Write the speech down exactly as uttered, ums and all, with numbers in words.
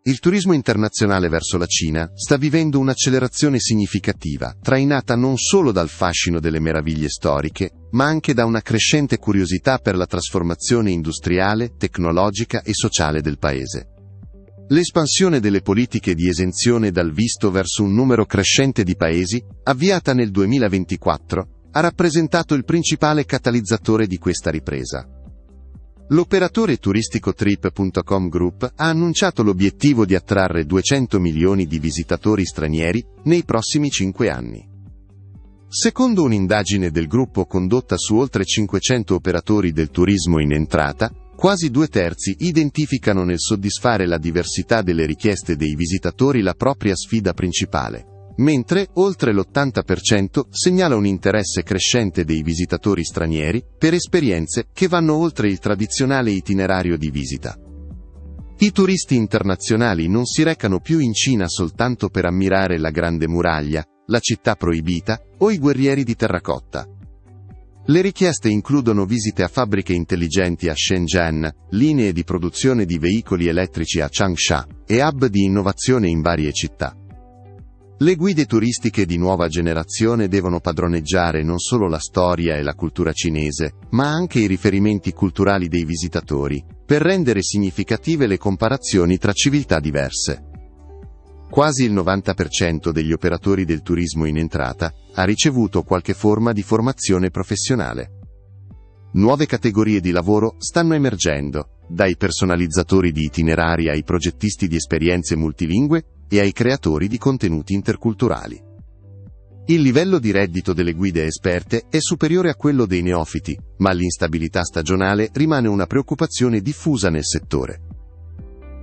Il turismo internazionale verso la Cina sta vivendo un'accelerazione significativa, trainata non solo dal fascino delle meraviglie storiche, ma anche da una crescente curiosità per la trasformazione industriale, tecnologica e sociale del paese. L'espansione delle politiche di esenzione dal visto verso un numero crescente di paesi, avviata nel duemilaventiquattro, ha rappresentato il principale catalizzatore di questa ripresa. L'operatore turistico Trip punto com Group ha annunciato l'obiettivo di attrarre duecento milioni di visitatori stranieri nei prossimi cinque anni. Secondo un'indagine del gruppo condotta su oltre cinquecento operatori del turismo in entrata, quasi due terzi identificano nel soddisfare la diversità delle richieste dei visitatori la propria sfida principale, mentre oltre l'ottanta per cento segnala un interesse crescente dei visitatori stranieri per esperienze che vanno oltre il tradizionale itinerario di visita. I turisti internazionali non si recano più in Cina soltanto per ammirare la Grande Muraglia, la città proibita o i guerrieri di terracotta. Le richieste includono visite a fabbriche intelligenti a Shenzhen, linee di produzione di veicoli elettrici a Changsha e hub di innovazione in varie città. Le guide turistiche di nuova generazione devono padroneggiare non solo la storia e la cultura cinese, ma anche i riferimenti culturali dei visitatori, per rendere significative le comparazioni tra civiltà diverse. Quasi il novanta per cento degli operatori del turismo in entrata ha ricevuto qualche forma di formazione professionale. Nuove categorie di lavoro stanno emergendo, dai personalizzatori di itinerari ai progettisti di esperienze multilingue e ai creatori di contenuti interculturali. Il livello di reddito delle guide esperte è superiore a quello dei neofiti, ma l'instabilità stagionale rimane una preoccupazione diffusa nel settore.